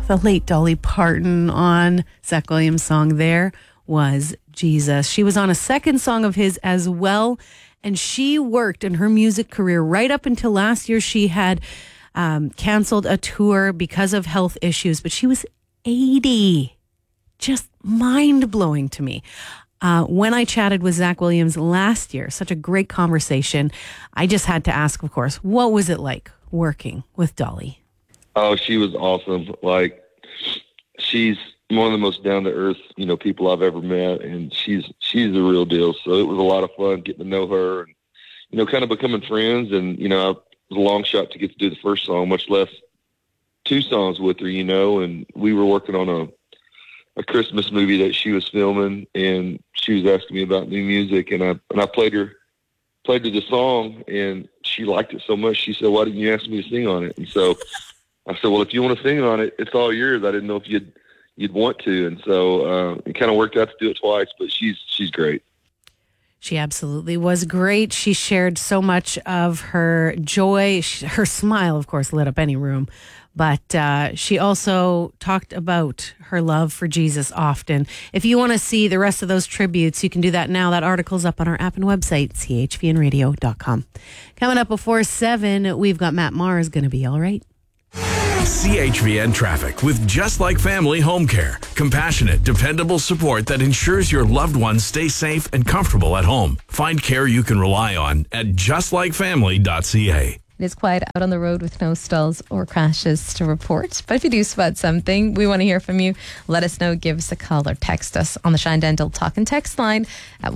the late Dolly Parton on Zach Williams' song there was Jesus. She was on a second song of his as well, and she worked in her music career right up until last year. She had canceled a tour because of health issues, but she was 80. Just mind-blowing to me. When I chatted with Zach Williams last year, such a great conversation, I just had to ask, of course, what was it like working with Dolly? Oh, she was awesome. Like, she's one of the most down-to-earth, people I've ever met, and she's the real deal. So it was a lot of fun getting to know her and, kind of becoming friends. And, it was a long shot to get to do the first song, much less two songs with her, and we were working on a Christmas movie that she was filming, and she was asking me about new music, and I played her the song, and she liked it so much. She said, "Why didn't you ask me to sing on it?" And so I said, "Well, if you want to sing on it, it's all yours. I didn't know if you'd want to." And so it kind of worked out to do it twice, but she's great. She absolutely was great. She shared so much of her joy. Her smile, of course, lit up any room. But she also talked about her love for Jesus often. If you want to see the rest of those tributes, you can do that now. That article's up on our app and website, chvnradio.com. Coming up before 7, we've got Matt Mars, Gonna Be All Right. CHVN Traffic with Just Like Family Home Care. Compassionate, dependable support that ensures your loved ones stay safe and comfortable at home. Find care you can rely on at justlikefamily.ca. It is quiet out on the road with no stalls or crashes to report. But if you do spot something, we want to hear from you. Let us know. Give us a call or text us on the Shine Dental Talk and Text line at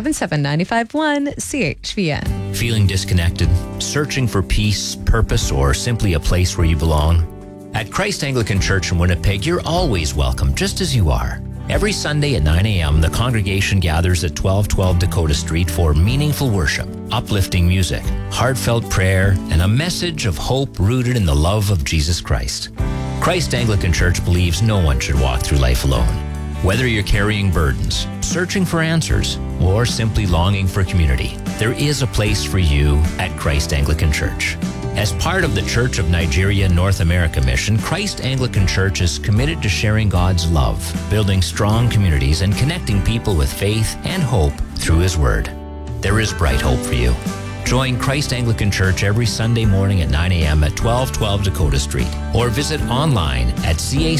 1-877-951-CHVN. Feeling disconnected, searching for peace, purpose, or simply a place where you belong? At Christ Anglican Church in Winnipeg, you're always welcome, just as you are. Every Sunday at 9 a.m., the congregation gathers at 1212 Dakota Street for meaningful worship, uplifting music, heartfelt prayer, and a message of hope rooted in the love of Jesus Christ. Christ Anglican Church believes no one should walk through life alone. Whether you're carrying burdens, searching for answers, or simply longing for community, there is a place for you at Christ Anglican Church. As part of the Church of Nigeria North America mission, Christ Anglican Church is committed to sharing God's love, building strong communities, and connecting people with faith and hope through His Word. There is bright hope for you. Join Christ Anglican Church every Sunday morning at 9 a.m. at 1212 Dakota Street, or visit online at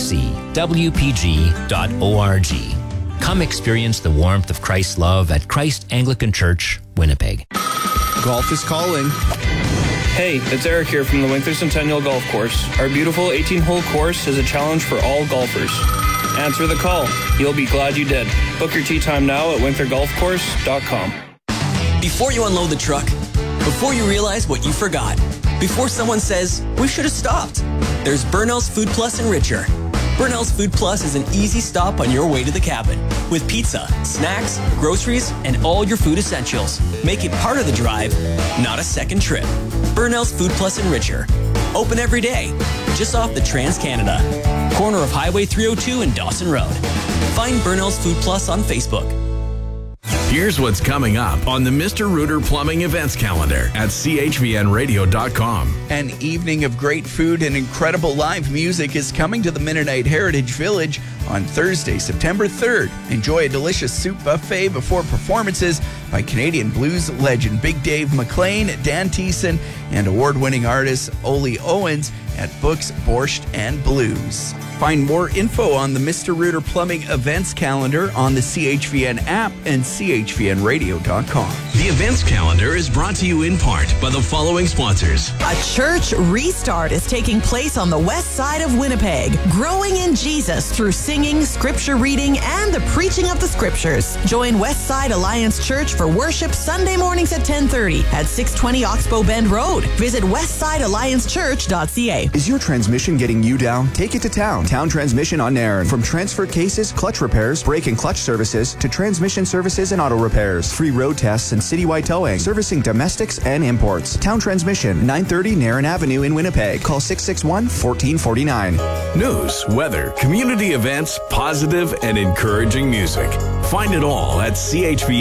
cacwpg.org. Come experience the warmth of Christ's love at Christ Anglican Church, Winnipeg. Golf is calling. Hey, it's Eric here from the Winkler Centennial Golf Course. Our beautiful 18-hole course is a challenge for all golfers. Answer the call. You'll be glad you did. Book your tee time now at winklergolfcourse.com. Before you unload the truck, before you realize what you forgot, before someone says, we should have stopped, there's Burnell's Food Plus in Richer. Burnell's Food Plus is an easy stop on your way to the cabin with pizza, snacks, groceries, and all your food essentials. Make it part of the drive, not a second trip. Burnell's Food Plus in Richer. Open every day, just off the Trans-Canada. Corner of Highway 302 and Dawson Road. Find Burnell's Food Plus on Facebook. Here's what's coming up on the Mr. Rooter Plumbing events calendar at chvnradio.com. An evening of great food and incredible live music is coming to the Mennonite Heritage Village on Thursday, September 3rd. Enjoy a delicious soup buffet before performances by Canadian blues legend Big Dave McLean, Dan Thiessen, and award-winning artist Oli Owens at Books, Borscht, and Blues. Find more info on the Mr. Rooter Plumbing events calendar on the CHVN app and chvnradio.com. The events calendar is brought to you in part by the following sponsors. A church restart is taking place on the west side of Winnipeg, growing in Jesus through singing, scripture reading, and the preaching of the scriptures. Join Westside Alliance Church for worship Sunday mornings at 10:30 at 620 Oxbow Bend Road. Visit westsidealliancechurch.ca. Is your transmission getting you down? Take it to Town. Town Transmission on Nairn. From transfer cases, clutch repairs, brake and clutch services, to transmission services and auto repairs, free road tests, and citywide towing, servicing domestics and imports. Town Transmission, 930 Nairn Avenue in Winnipeg. Call 661-1449. News, weather, community events, positive and encouraging music. Find it all at CHVN.